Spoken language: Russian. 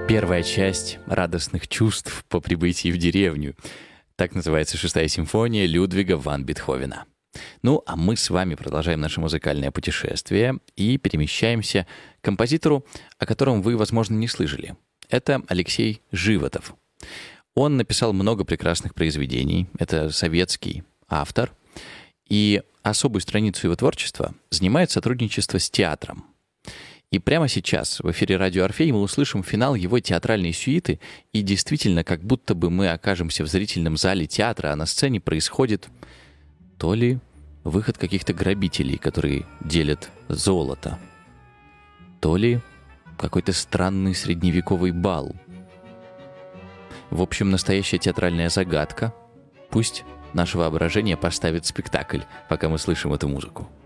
Первая часть радостных чувств по прибытии в деревню. Так называется шестая симфония Людвига ван Бетховена. Ну, а мы с вами продолжаем наше музыкальное путешествие и перемещаемся к композитору, о котором вы, возможно, не слышали. Это Алексей Животов. Он написал много прекрасных произведений. Это советский автор. И особую страницу его творчества занимает сотрудничество с театром. И прямо сейчас в эфире радио «Орфей» мы услышим финал его театральной сюиты, и действительно, как будто бы мы окажемся в зрительном зале театра, а на сцене происходит то ли выход каких-то грабителей, которые делят золото, то ли какой-то странный средневековый бал. В общем, настоящая театральная загадка. Пусть наше воображение поставит спектакль, пока мы слышим эту музыку.